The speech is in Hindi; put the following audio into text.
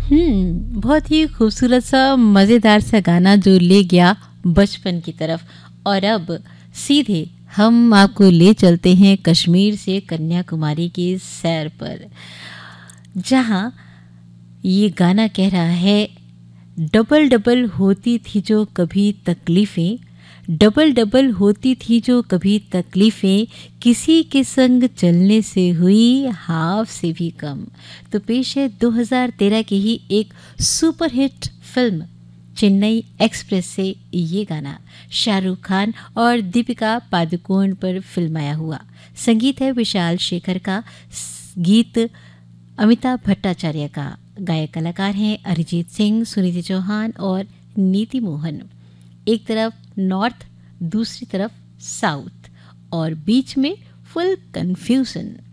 बहुत ही खूबसूरत सा मज़ेदार सा गाना जो ले गया बचपन की तरफ। और अब सीधे हम आपको ले चलते हैं कश्मीर से कन्याकुमारी की सैर पर, जहाँ ये गाना कह रहा है, डबल डबल होती थी जो कभी तकलीफ़ें, डबल डबल होती थी जो कभी तकलीफ़ें, किसी के संग चलने से हुई हाफ से भी कम। तो पेश है 2013 की ही एक सुपरहिट फिल्म चेन्नई एक्सप्रेस से ये गाना, शाहरुख खान और दीपिका पादुकोण पर फिल्माया हुआ। संगीत है विशाल शेखर का, गीत अमिताभ भट्टाचार्य का। गायक कलाकार हैं अरिजीत सिंह, सुनिधि चौहान और नीति मोहन। एक तरफ नॉर्थ, दूसरी तरफ साउथ, और बीच में फुल कंफ्यूजन।